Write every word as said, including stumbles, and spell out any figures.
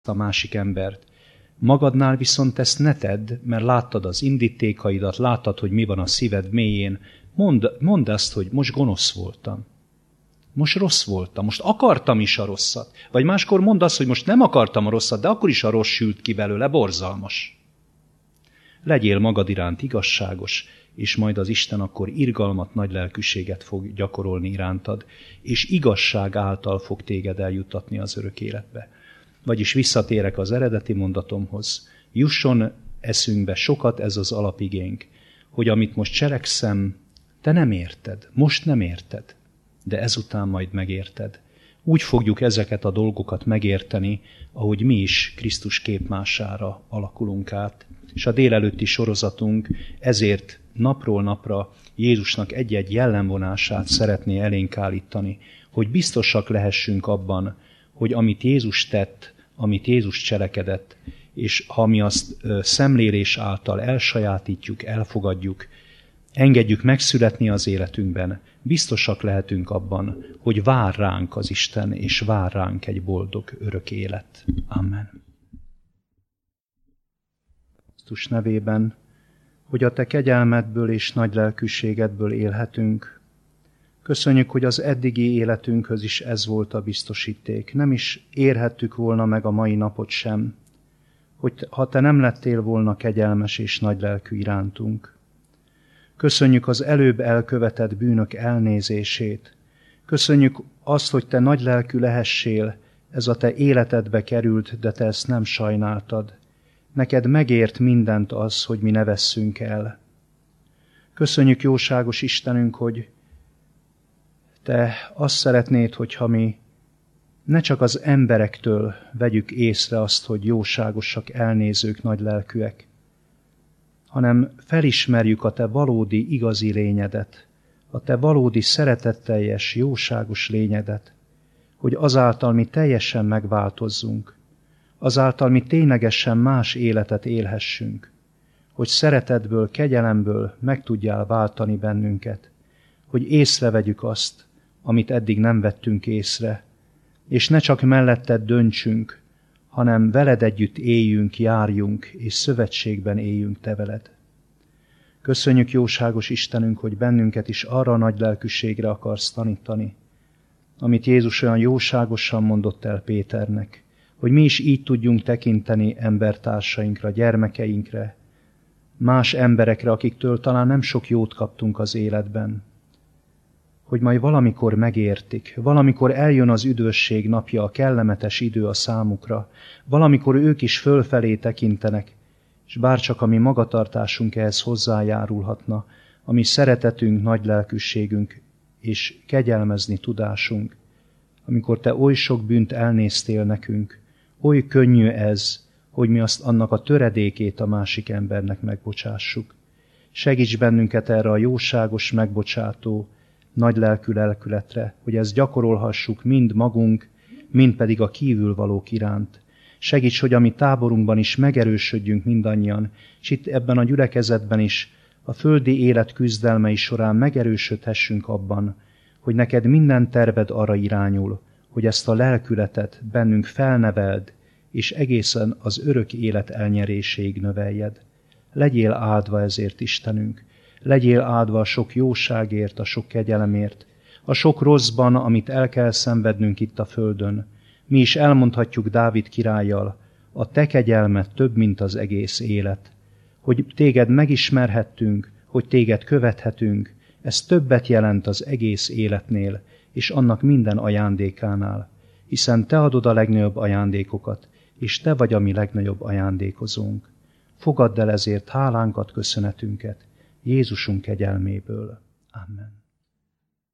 a másik embert. Magadnál viszont ezt ne tedd, mert láttad az indítékaidat, láttad, hogy mi van a szíved mélyén. Mondd, mondd azt, hogy most gonosz voltam. Most rossz voltam, most akartam is a rosszat. Vagy máskor mondd azt, hogy most nem akartam a rosszat, de akkor is a rossz sült ki belőle, borzalmas. Legyél magad iránt igazságos, és majd az Isten akkor irgalmat, nagy lelkűséget fog gyakorolni irántad, és igazság által fog téged eljuttatni az örök életbe. Vagyis visszatérek az eredeti mondatomhoz. Jusson eszünkbe sokat ez az alapigénk, hogy amit most cselekszem, te nem érted, most nem érted, de ezután majd megérted. Úgy fogjuk ezeket a dolgokat megérteni, ahogy mi is Krisztus képmására alakulunk át. És a délelőtti sorozatunk ezért napról napra Jézusnak egy-egy jellemvonását szeretné elénk állítani, hogy biztosak lehessünk abban, hogy amit Jézus tett, amit Jézus cselekedett, és ha mi azt szemlélés által elsajátítjuk, elfogadjuk, engedjük megszületni az életünkben, biztosak lehetünk abban, hogy vár ránk az Isten, és vár ránk egy boldog örök élet. Amen. Krisztus nevében, hogy a te kegyelmedből és nagy lelkűségedből élhetünk. Köszönjük, hogy az eddigi életünkhöz is ez volt a biztosíték. Nem is érhettük volna meg a mai napot sem, hogy ha te nem lettél volna kegyelmes és nagylelkű irántunk. Köszönjük az előbb elkövetett bűnök elnézését. Köszönjük azt, hogy te nagylelkű lehessél, ez a te életedbe került, de te ezt nem sajnáltad. Neked megért mindent az, hogy mi ne vesszünk el. Köszönjük, jóságos Istenünk, hogy te azt szeretnéd, hogyha mi ne csak az emberektől vegyük észre azt, hogy jóságosak, elnézők, nagylelkűek, hanem felismerjük a te valódi, igazi lényedet, a te valódi, szeretetteljes, jóságos lényedet, hogy azáltal mi teljesen megváltozzunk, azáltal mi ténylegesen más életet élhessünk, hogy szeretetből, kegyelemből meg tudjál váltani bennünket, hogy észrevegyük azt, amit eddig nem vettünk észre, és ne csak melletted döntsünk, hanem veled együtt éljünk, járjunk, és szövetségben éljünk te veled. Köszönjük, jóságos Istenünk, hogy bennünket is arra a nagy lelkűségre akarsz tanítani, amit Jézus olyan jóságosan mondott el Péternek, hogy mi is így tudjunk tekinteni embertársainkra, gyermekeinkre, más emberekre, akiktől talán nem sok jót kaptunk az életben, hogy majd valamikor megértik, valamikor eljön az üdvösség napja, a kellemetes idő a számukra, valamikor ők is fölfelé tekintenek, és bárcsak a mi magatartásunk ehhez hozzájárulhatna, a mi szeretetünk, nagy lelkűségünk és kegyelmezni tudásunk, amikor te oly sok bűnt elnéztél nekünk, oly könnyű ez, hogy mi azt annak a töredékét a másik embernek megbocsássuk. Segíts bennünket erre a jóságos, megbocsátó, nagy lelkű lelkületre, hogy ezt gyakorolhassuk mind magunk, mind pedig a kívülvalók iránt. Segíts, hogy a mi táborunkban is megerősödjünk mindannyian, és itt ebben a gyülekezetben is, a földi élet küzdelmei során megerősödhessünk abban, hogy neked minden terved arra irányul, hogy ezt a lelkületet bennünk felneveld, és egészen az örök élet elnyeréséig növeljed. Legyél áldva ezért, Istenünk, legyél áldva a sok jóságért, a sok kegyelemért, a sok rosszban, amit el kell szenvednünk itt a földön. Mi is elmondhatjuk Dávid királlyal, a te kegyelmed több, mint az egész élet. Hogy téged megismerhettünk, hogy téged követhetünk, ez többet jelent az egész életnél, és annak minden ajándékánál, hiszen te adod a legnagyobb ajándékokat, és te vagy a mi legnagyobb ajándékozónk. Fogadd el ezért hálánkat, köszönetünket, Jézusunk kegyelméből. Amen.